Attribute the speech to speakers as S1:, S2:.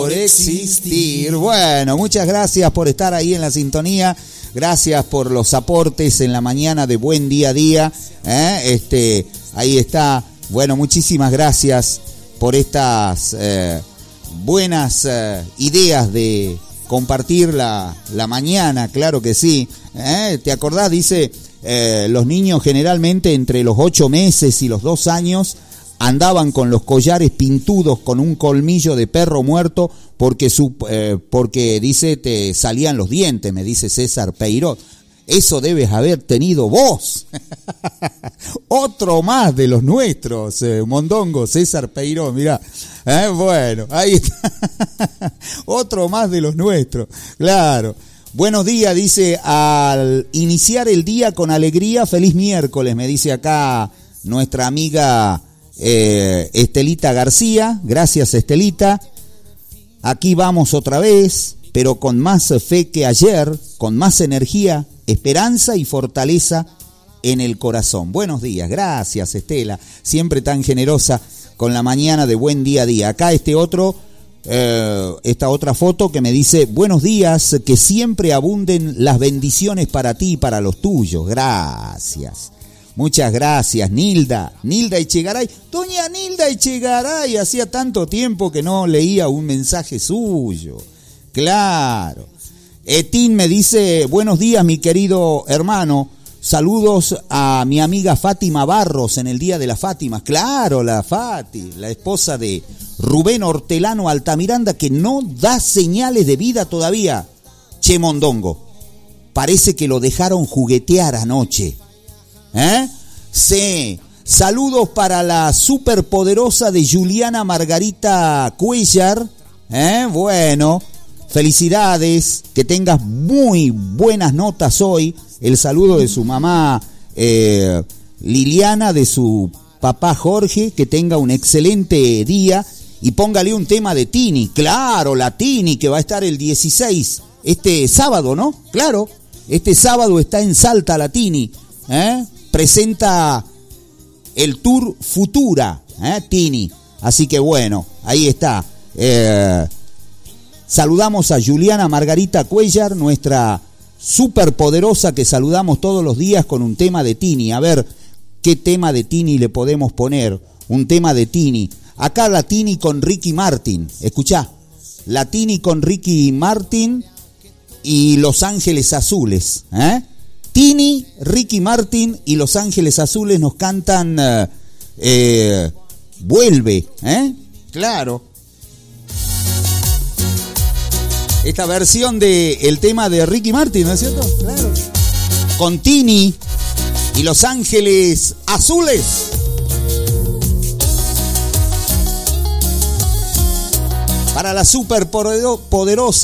S1: Por existir. Bueno, muchas gracias por estar ahí en la sintonía. Gracias por los aportes en la mañana de Buen Día a Día. Ahí está. Bueno, muchísimas gracias por estas buenas ideas de compartir la mañana, claro que sí. ¿Te acordás? Dice, los niños generalmente entre los 8 meses y los 2 años andaban con los collares pintudos con un colmillo de perro muerto porque dice te salían los dientes, me dice César Peirot. Eso debes haber tenido vos. Otro más de los nuestros, Mondongo, César Peirot, mirá. Bueno, ahí está. Otro más de los nuestros, claro. Buenos días, dice, al iniciar el día con alegría, feliz miércoles, me dice acá nuestra amiga Estelita García. Gracias, Estelita. Aquí vamos otra vez, pero con más fe que ayer, con más energía, esperanza y fortaleza en el corazón. Buenos días, gracias, Estela, siempre tan generosa con la mañana de Buen Día a Día. Acá esta otra foto que me dice, buenos días, que siempre abunden las bendiciones para ti y para los tuyos. Gracias. Muchas gracias, Nilda Echegaray. Doña Nilda Echegaray, hacía tanto tiempo que no leía un mensaje suyo. Claro. Etín me dice, buenos días, mi querido hermano. Saludos a mi amiga Fátima Barros en el Día de las Fátimas. Claro, la Fati, la esposa de Rubén Hortelano Altamiranda, que no da señales de vida todavía. Che, Mondongo, parece que lo dejaron juguetear anoche. Sí. Saludos para la superpoderosa de Juliana Margarita Cuellar. Bueno, felicidades, que tengas muy buenas notas hoy. El saludo de su mamá Liliana, de su papá Jorge, que tenga un excelente día. Y póngale un tema de Tini, claro, la Tini, que va a estar el 16, este sábado, ¿no? Claro, este sábado está en Salta la Tini, presenta el Tour Futura, Tini. Así que bueno, ahí está. Saludamos a Juliana Margarita Cuellar, nuestra superpoderosa, que saludamos todos los días con un tema de Tini. A ver, ¿qué tema de Tini le podemos poner? Un tema de Tini. Acá la Tini con Ricky Martin. Escuchá, la Tini con Ricky Martin y Los Ángeles Azules. Tini, Ricky Martin y Los Ángeles Azules nos cantan Vuelve. Claro. Esta versión del tema de Ricky Martin, ¿no es cierto? Claro. Con Tini y Los Ángeles Azules. Para la superpoderosa